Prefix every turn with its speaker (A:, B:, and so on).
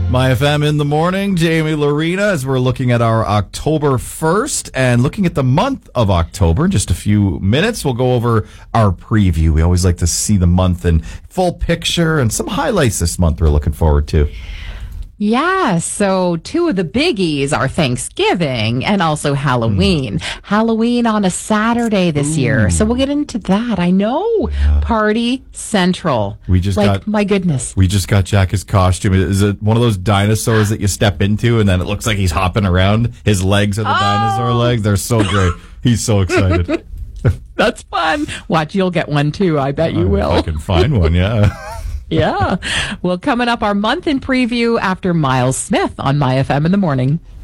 A: My FM in the morning, Jamie Lorena, as we're looking at our October 1st and looking at the month of October. In just a few minutes, we'll go over our preview. We always like to see the month in full picture and some highlights this month we're looking forward to.
B: Yeah, so two of the biggies are Thanksgiving and also Halloween. Halloween on a Saturday this year, so we'll get into that. I know, Party Central. My goodness.
A: We just got Jack his costume. Is it one of those dinosaurs that you step into and then it looks like he's hopping around? His legs are the dinosaur legs. They're so great. He's so excited.
B: That's fun. Watch, you'll get one too. I bet you will.
A: I can find one, yeah.
B: Yeah. Well, coming up, our month in preview after Miles Smith on My FM in the morning.